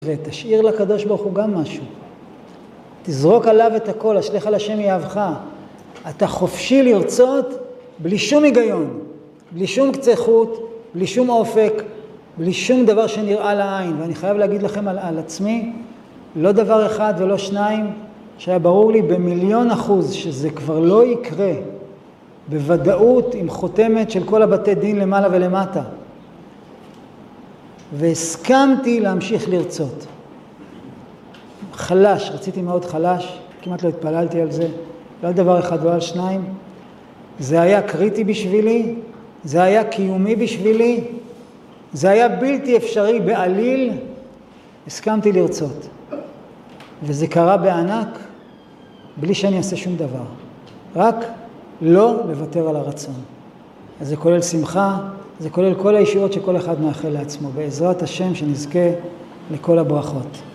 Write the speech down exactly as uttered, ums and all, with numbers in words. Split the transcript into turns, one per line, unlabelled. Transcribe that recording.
ותשאיר לקדוש ברוך הוא גם משהו. תזרוק עליו את הכל, אשליך על השם יאהבך. אתה חופשי לרצות בלי שום היגיון, בלי שום קצה חוט, בלי שום אופק, בלי שום דבר שנראה לעין. ואני חייב להגיד לכם על, על עצמי, לא דבר אחד ולא שניים, שהיה ברור לי במיליון אחוז שזה כבר לא יקרה, בוודאות עם חותמת של כל הבתי דין למעלה ולמטה. והסכמתי להמשיך לרצות. חלש, רציתי מאוד חלש, כמעט לא התפללתי על זה, לא על דבר אחד ולא על שניים. זה היה קריטי בשבילי, זה היה קיומי בשבילי, זה היה בלתי אפשרי בעליל, הסכמתי לרצות. וזה קרה בענק, בלי שאני אעשה שום דבר. רק לא לוותר על הרצון. אז זה כולל שמחה, זה כולל כל הישועות שכל אחד מאחל לעצמו. בעזרת השם שנזכה לכל הברכות.